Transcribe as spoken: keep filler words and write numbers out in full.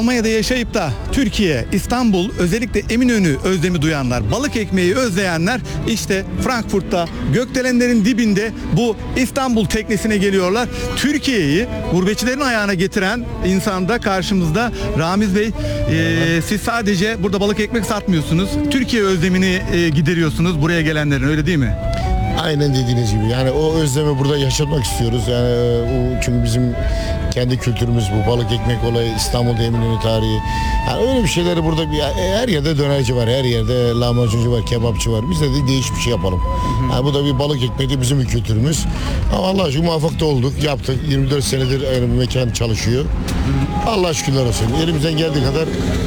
Almanya'da yaşayıp da Türkiye, İstanbul, özellikle Eminönü özlemi duyanlar, balık ekmeği özleyenler işte Frankfurt'ta gökdelenlerin dibinde bu İstanbul teknesine geliyorlar. Türkiye'yi gurbetçilerin ayağına getiren insan da karşımızda. Ramiz Bey, e, siz sadece burada balık ekmek satmıyorsunuz. Türkiye özlemini e, gideriyorsunuz buraya gelenlerin, öyle değil mi? Aynen dediğiniz gibi. Yani o özlemi burada yaşatmak istiyoruz. Yani o, çünkü bizim kendi kültürümüz bu. Balık ekmek olayı, İstanbul'da Eminönü tarihi. Yani öyle bir şeyleri burada bir, her yerde dönerci var, her yerde lahmacuncu var, kebapçı var. Biz de, de değişik bir şey yapalım. Yani bu da bir balık ekmeği de bizim bir kültürümüz. Ama Allah aşkına muvaffak da olduk, yaptık. yirmi dört senedir ayrı bir mekan çalışıyor. Allah şükürler olsun. Elimizden geldiği kadar